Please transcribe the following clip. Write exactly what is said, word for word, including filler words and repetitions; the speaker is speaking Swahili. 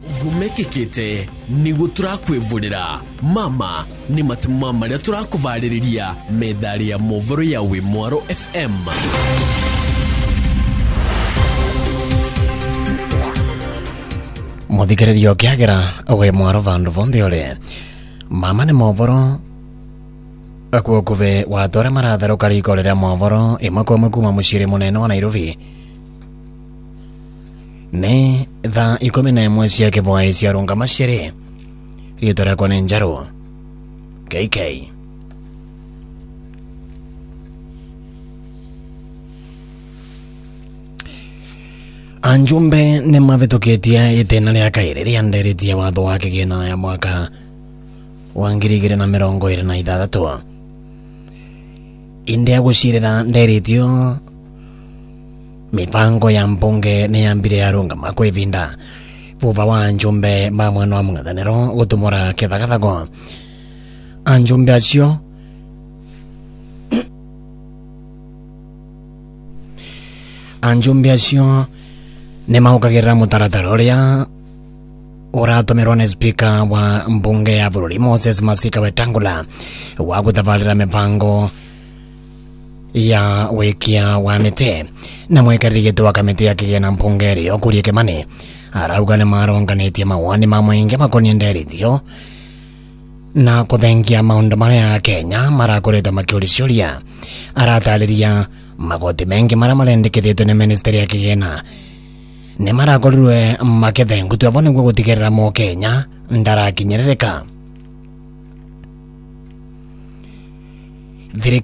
gumekekete nigu turakwivurira mama ni matuma maria turakuvariria methari ya movoro ya Wimwaro F M. Muthikirerio kiagira Wimwaro vandu vonthe ore mama ni movoro akuo kuve watore maratharo karikorera movoro imwe kwa kuma muciri munene wa Nairobi ne tha ikumi na imwe cia kivwai cia runga maciri rito riakwa ni Njaru K K. Anjumbe ni mavitukitie itena ria kairi ria nderitie watho wa kigina ya mwaka wa ngiri igiri na mirongo iri na ithathatu inde agucirira nderitio mipango ya mbunge ni yambire yarunga makwa ivinda vuva wa anjumbe ma mwana wa mung'ethaniro gutumura kithagathago. Anjumbe acio anjumbe acio ni maukagirira mutaratara uria uratumirwo ni spika wa mbunge ya bururi Moses Masika Wetangula wa guthavarira mipango ya wikia wa miti na mwekarigite wa kamiti ya kigena mbunge rio Kuria Kimani arauga ni maronganitie mawani ma mwingi makonie nderitio na kuthengia maundu maria Kenya marakoretwo makiuricioria. Aratariria magoti mengi maria marendekithitwo ni ministeri ya kigena ni marakorirwe makithengutua vo niguo gutigirira mo Kenya ndarakinyirika.